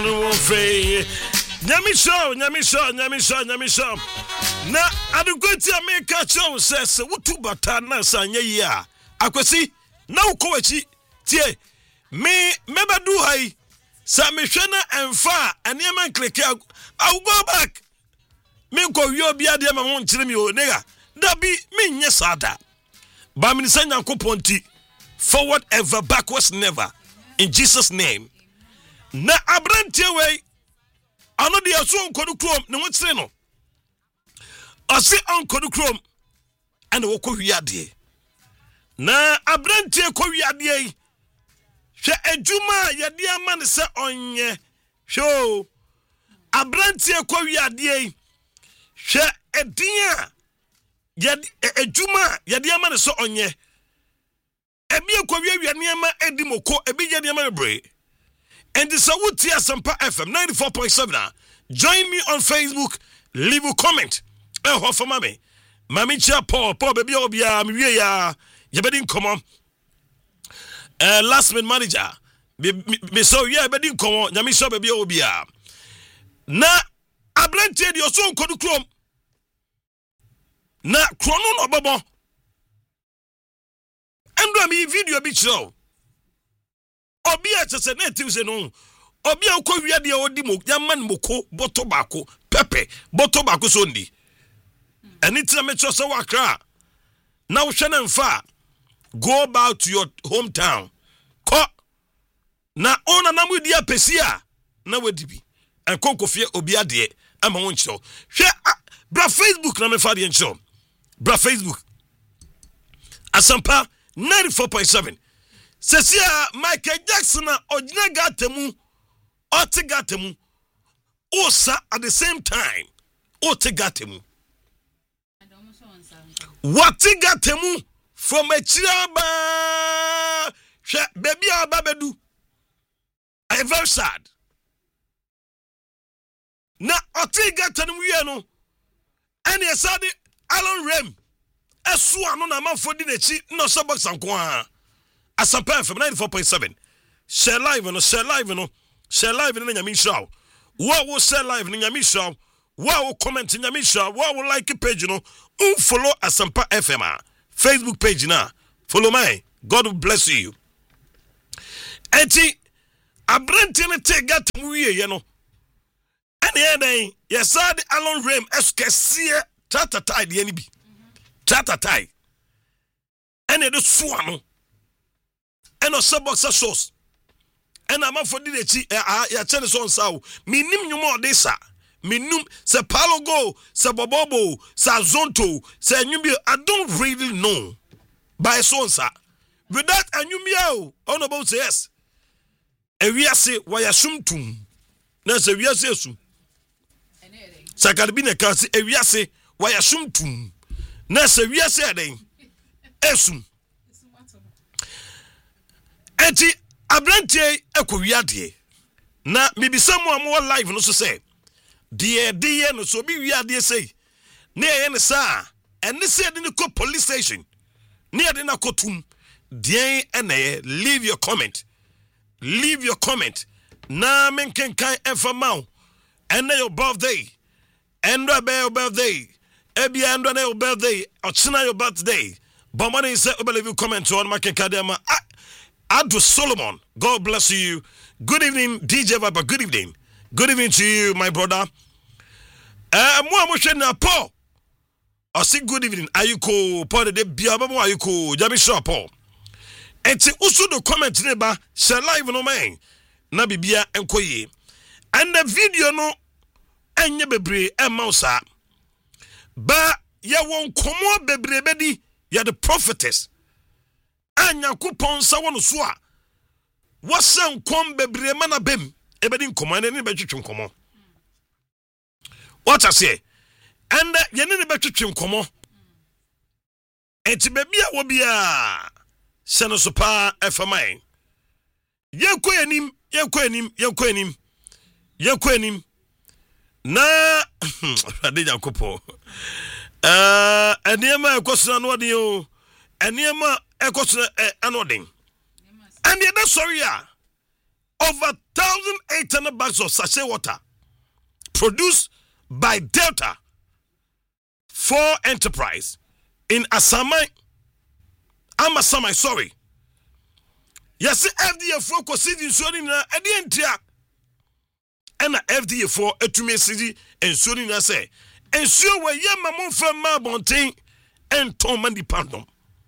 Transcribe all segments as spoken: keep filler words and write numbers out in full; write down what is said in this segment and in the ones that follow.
Nyamisho, Nyamisho, Nyamisho, Nyamisho. Na adukweti America show says wutu batana sanya ya. Akwesi na ukowachi tie me mebadu hai sa me hwena emfa aniema kleke I will go back. Me ko wi obi ade ma won kire mi o nega. Dabi me nye sada. Ba me sanya nkoponti forward ever backwards never in Jesus name. Na abrantie we ano de aso nkodu krom ne wotsire no. Ose onkodu krom ane wo ko wiade. Na abrantie ko wiade yi. Hwe adwuma yade ama ne se onye. Hwo abrantie ko wiade yi. Hwe edin yade adwuma yade ama ne se onye. Ebi ko wiade niam edi moko ebi yade ama bre. And this is what Asampa F M ninety-four point seven. Join me on Facebook. Leave a comment. Eh, ho for mami. Mami cha Paul, Paul baby obia, mi wie ya. You better come on. Uh, last minute manager. Me so yeah, better come on. Nyami so baby obia. Na ablante di oso nkodu krom. Na krono no bobo. Endo mi video bi show. Obi a chese native se no obi a ko wiade a odi mo yaman moko boto bako pepe boto bako so ndi eni tira me chose wakra na wo hwe na mfa go back to your hometown ko na ona na mudi apesi a na wadi bi enko kofie obi ade ama won chiro hwe bra Facebook na me fa de nchiro bra Facebook Asampa ninety-four point seven. Sesia Michael Jackson na ojina gatemu ote gatemu osa at the same time ote gatemu what gatemu from a chiraba baby ababedu. I am very sad na ote gatemu we no and ye sad Alan Rem esu anu na manfo di nechi no so box anko Asampa F M ninety-four point seven. Share live no share live no share live no nyami show. Wa wo share live no nyami show. Wa wo comment nyami show. Wa wo like page no. Un follow Asampa F M Facebook page na. Follow my. God will bless you. Enti abrante ne te gatam wie ye no. Ene ene yesade Alon Rem eskesie tatatai de ani bi. Tatatai. Ene de soa no. And a sub boxer sauce. And I'm for the chi ya chene so nsaw. Mi nim nyumo desa. Mi num se palo go, se bobobo, se zonto, se nyumbi. I don't really know. By so nsa. With that anyumia on about say yes. E wiase wa yasum tum. Na se wiase asum. Sakarbi ne ka se e wiase wa yasum tum. Na se wiase aden. Esum. Eti abrantie ekowiade na mibisa mu amwo live no so say de de no so bi wiade say na ye ne sa ene say de ne ko police station na de na kotum de ene leave your comment leave your comment na menken kan efamau ene your birthday endo be your birthday ebi endo na your birthday ochina your birthday but money say leave you comment on menken kadema Adu Solomon, God bless you. Good evening, D J Viper. Good evening. Good evening to you, my brother. Uh, Mo amushe na Paul. I say good evening. Ayuko Paul de biaba mo ayuko. Jami sure Paul. Enti usu do comment neba share live no man. Na bibia enkoye. And the video no enye bebre emausa. Ba ya won komo bebre bedi ya the prophetess. Anya kupon sa wono so a wasan kom bebre mana bem ebedi nkomo ne ne betwetwe nkomo what I say and ye ne ne betwetwe nkomo enti bebi a wo bia se no so pa efamai ye ko anim ye ko anim ye ko anim ye ko anim na ade jakopo eh eniema ekosna no de o eniema ekosna anodin and the sorry ya over thousand eight hundred bags of sachet water produced by Delta for Enterprise in Asamai. I'm Asamai, sorry. Yes, F D A for considering soon na edientia. And F D A for etume city and soon na say. And so we yama mon fema bonting and Tom and the pardon.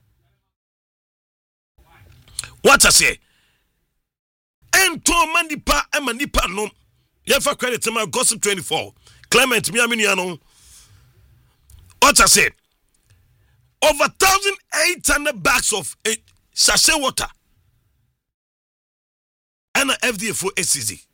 What I say? And Tom and the pa and the pardon. You for credit to my Gossip twenty-four. Clement Miaminiano. What I say? Over one thousand eight hundred bags of uh, sachet water. And F D A for S C Z.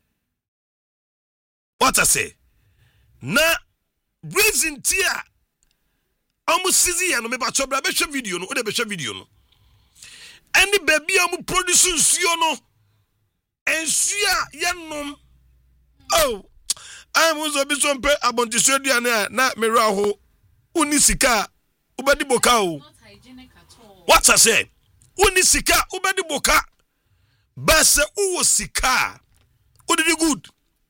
What I say? Na reason tia. Almost C Z and me bacho bra be video no, o be video no. Any baby amu produce nsuo no. Ensua yenom. Oh. I was a bit some pe abontiso duane na mera ho. Uni sika ubedi boka o. Not hygienic at all. What I say? Uni sika ubedi boka. Base uwo sika. Udidi good.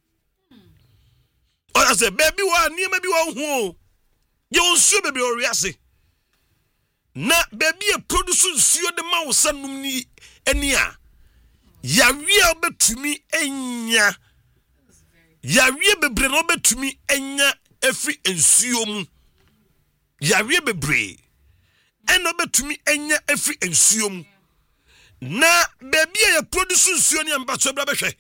What I say? Baby wa ni maybe wa hu. Ye onsuo baby oriase. Na baby e produce nsuo de ma wo sanum ni eni a. Ya wi a betumi enya. Ya wi bebre no betumi enya efi nsuo mu. Ya wi bebre. Eno betumi enya efi nsuo mu. Na baby e produce nsuo ni amba so bra behwe.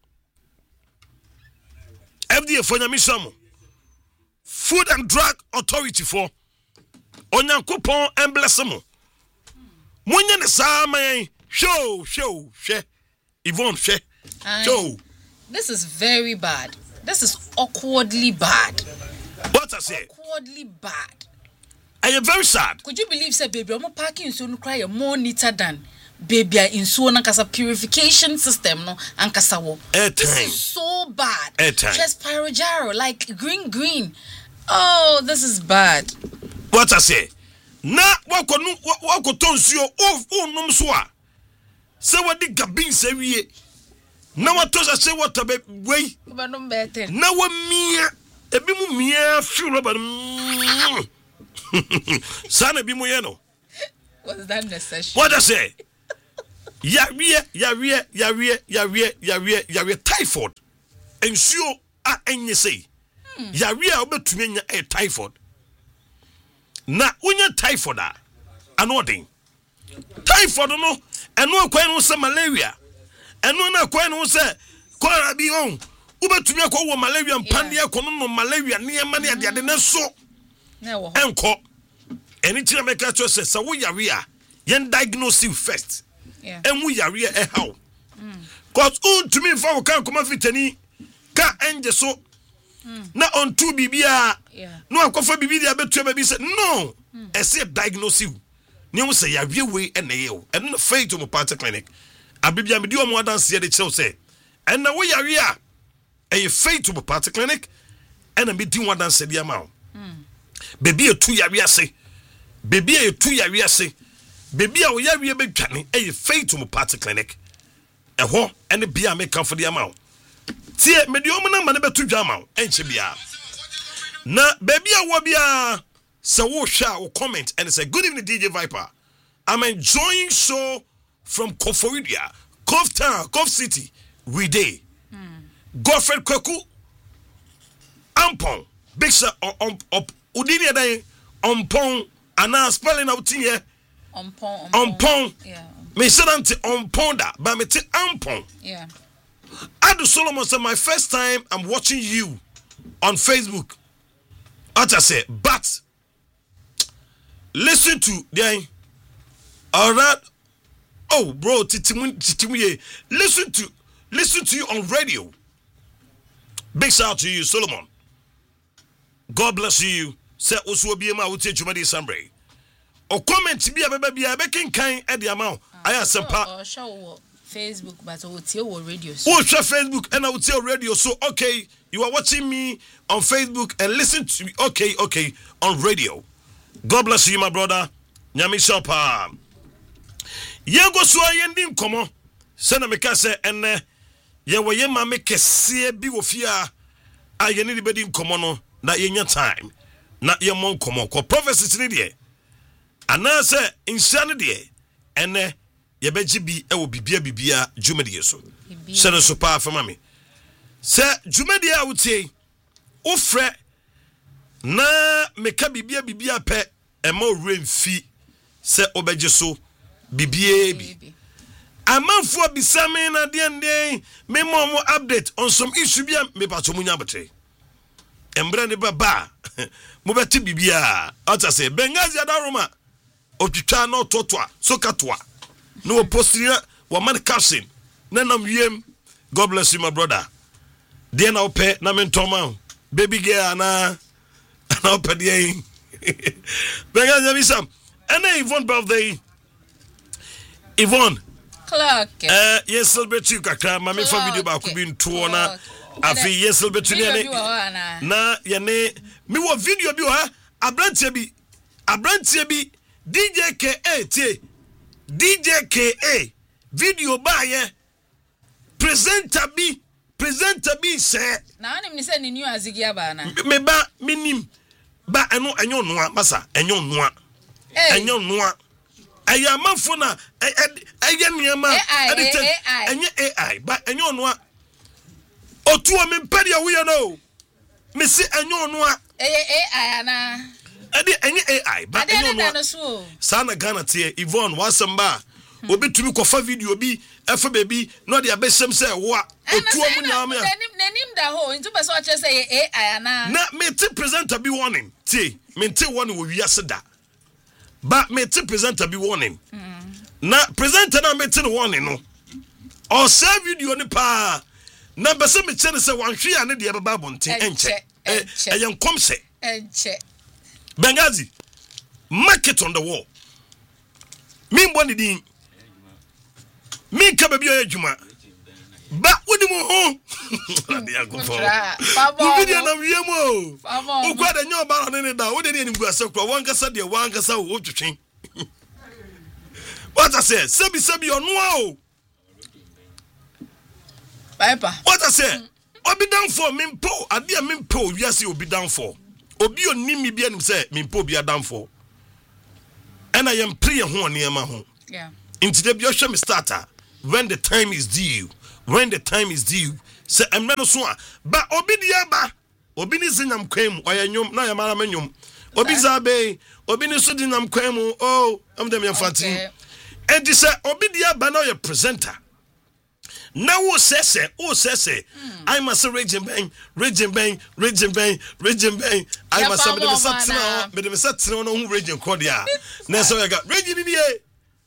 F D A for Nyamisamo. Food and Drug Authority for Onyankopon and Blessamo. Munye ne sa man show show she Yvonne she show. This is very bad. This is awkwardly bad. What I say? Awkwardly bad. I am very sad. Could you believe say baby I'm parking so no cry more neater than baby in so na kasa purification system no ankasa wo. This is so bad. Just pyrogero like green green. Oh, this is bad. What I say? Na wako nu wako tonsio of unum so a. Se wadi gabin se wie. Na watosa se wata be we. Ba no better. Na wa mia ebi mu mia feel ba. Sana bi mu ye no. Was that necessary? What I say? Yawie, yawie, yawie, yawie, yawie, yawie, typhoid. Ensuo a enye sei. Yawie a obetumi nya e typhoid. Na unya typhoid a anodin. Typhoid no, eno akwan no se malaria. Eno na akwan no se kwara bi on. Ubetumi akwa wo malaria mpande akono no malaria ne ema ne ade ade ne so. Na wo. Enko. Eni tira meka cho se sa wo yawie a yen diagnose you first. Yeah. And we are here a how. Cause un to me for can come fitani ka enje so na on two bibia no akofa bibia betu baby say no e say diagnose you ne say ya wie we and ye and no faith to party clinic abibia me di o mo dance here de chew say and na we are here e faith to party clinic and me di one dance dia ma baby e tu ya wi ase baby e tu ya wi ase baby a we yawie betwane e faith to party clinic eho ene bia me kan for the amount tie me de omo na ma ne betu dwa amount enche bia na baby a wo bia se wo hwa wo comment and say good evening D J Viper, I'm enjoying show from Koforidua, Cove Town, Cove City we day mm. Godfred Kwaku Ampon big sir on up udini dan Ampon ana spelling out here on pon on pon yeah me said anti on ponda but me te ampon yeah Adu Solomon said my first time I'm watching you on Facebook. What I say, but listen to the all right. Oh bro, titimu titimu listen to listen to you on radio. Big shout out to you, Solomon. God bless you. Say also be ma uti jumadi sambre. O comment bi abeba bia be kenkan e de amount aya sempa o show Facebook but o tie o radio so o show Facebook and o tie radio so okay you are watching me on Facebook and listen to me okay okay on radio. God bless you my brother. Nyami shopa yego so ayendi nkomo se na meka se enne ye wo ye ma me kese bi wo fia a ye ne bedi nkomo no na ye nya time na ye mon komo ko prophecies ni de ana se insha ne de ene ye beji bi e wo bibia bibia dwumadi so se no so pa afama me se dwumadi a wutie wo frɛ na meka bibia bibia pe e ma remfi se obeje so bibia bi amanfo bisame na de ande me mo mo update on some issue bia me pa to munya bete embre ne baba mo beti bibia ata se bengazi adaroma otwitwa na ototwa so katwa no postira wa man caption na nam wiem. God bless you my brother. Dia na ope na mentoma baby girl na na ope dia bengazi bisam ene Yvonne birthday Yvonne Clark. Eh, yes, celebrate you kakra. Mami for video ba kubi ntuo na. Afi yes, celebrate you ne. Na ye ne mi wo video bi ha. Abrantie bi. Abrantie bi D J K A tie. D J K A video ba ye. Presenter bi. Presenter bi se. Na anim ni se ni new azigia ba na. Me ba minim. Ba eno enyo noa masa enyo noa. Enyo noa. Aya manfo na aya niama edit enye A I ba enye onwa otu o me mpade ya we no me se enye onwa eh A I ana edi enye A I ba enye onwa sana Ghana tie Yvonne wasamba obetumi kofa video bi efa baby no de abesem se wo otu o mu nyama nanim da ho ntu beso che se A I ana na me ti presenter bi warning tie me ti warning wo wiase da. But me to presenter be warning. Mm. Na presenter na me to warning no. Or save video ni pa. Na bese me chene se wan hwe ane de baba bonten enche. Eh yen kom se. Enche. Bengazi. Market on the wall. Me mboni din. Me ka baby oyadwuma. Ba wodi mo ho. Dia go for. Video na wiemo. Ukwa da nyo ba no ne da. Wodi ne nimgu asakwa wan kasa de wan kasa wo twetwen. What I say? Sebi sebi onwa o. Papa. What I say? Obi down for mimpo. Ade a mimpo wiase obi down for. Obi onimi bia nim say mimpo bia down for. And I am pre ho niema ho. Yeah. Into the bi ohwe me starter when the time is due. When the time is due, say I'm not so but obi dia ba obi ni zinyam kwam oyanyom na ya mara manyom obi zabe obi ni so dinam kwam oh am dem yamfati and say obi dia ba na your presenter now wo say say wo say say I must raging bang raging bang raging bang raging bang I must have me sat now me dem sat now no raging cordia na so you got raging in here.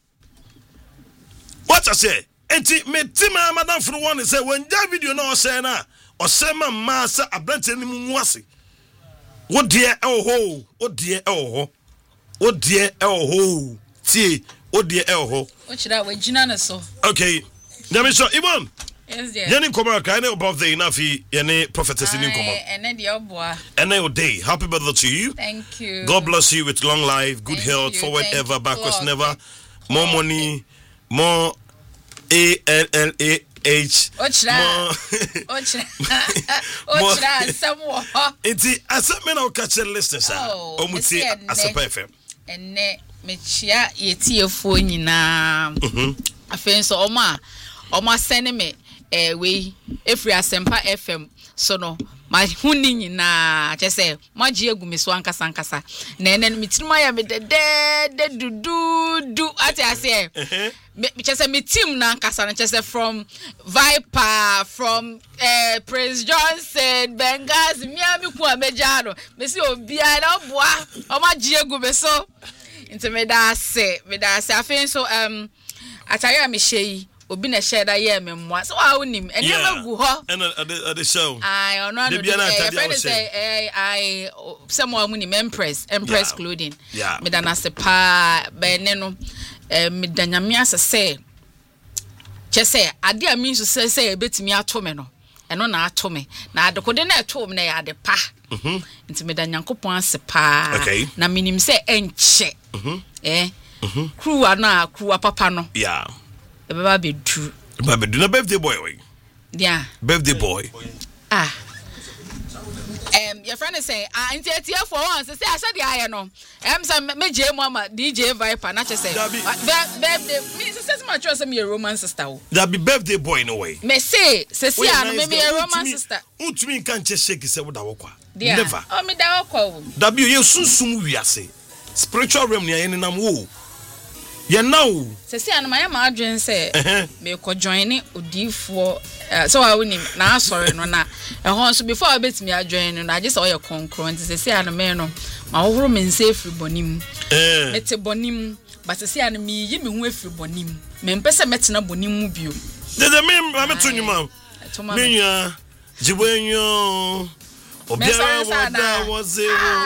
What I say? Enti me tima madam for one say when that video no say na o say ma ma say abrante ni mu ase wo de e ho wo de e ho wo de e ho tie wo de e ho o chira we gina na so okay nyame so Yvonne yes dear yani komara kai na above the nafi yani prophetess ni komara ene de oboa ene o day happy birthday to you. Thank you. God bless you with long life, good Thank health, you. forward Thank ever, backwards never, more money, more A L L A H. Ochra. Ochra. Ochra. Somewhere. Iti asame na ukache listeners. Omuti Asempa F M. Ene mechia yetiefo nyina. Mhm. Afen so oma oma send me eh we efri Asempa F M so no ma huni nyina che se ma ji egu me so ankasa ankasa na ene mitirima ya me de de dudu du ati ase eh me che se me team na ankasa na che se from Viper from eh Prince Johnson Bengazi miami ku amejado me se obia na boa o ma ji egu me so into me da se me da se afen so um ataya me shey obi na share da ye me mwa so wa unim ene magu ho and at the show I ono no the friend say eh I someone unim Empress Empress clothing me da na se pa be ne no eh me da nyame asese che say ade a mi so say say betimi ato me no eno na ato me na adekode na ato me na ya de pa mhm nti me da nyankopon ase pa na minim say enche mhm eh mhm crew ana crew papa no yeah Baba bedu. Baba bedu na birthday boy we. Yeah. Birthday boy. Ah. Um, your friend is saying, ah, in thirty for once, say I said the iron no. Um, some me J Mama D J Viper, not just say. Birthday, me sister my trust me a romance sister. That be birthday boy in a way. Me say, say see, I me me a romance sister. Who to me can't just shake his head with our qua. Never. Oh, me da wako. That be you soon soon we are say. Spiritual realm near any nam wo. Yeah now. Say see, and my madrin say me ko join it odifo. So I win him now. Sorry, no na. And so before I bet me I join, and I just saw your concurrent. Say say and me no. My overall men say free bonim. Eh. Mete bonim, but say and me ye me hu free bonim. Me mpese mete na bonim mu bio. De de me ma meto nyuma. Me nua. Jibwenyo. Obiara wada wo zero.